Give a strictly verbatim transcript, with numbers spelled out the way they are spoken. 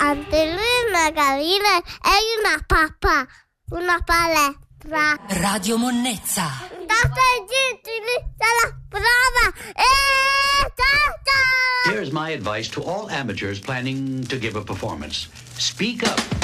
elegante, lui è una gallina e una pappa, una palestra. Radio Monnezza. State zitti, inizia la prova. E ciao ciao! Here's my advice to all amateurs planning to give a performance. Speak up.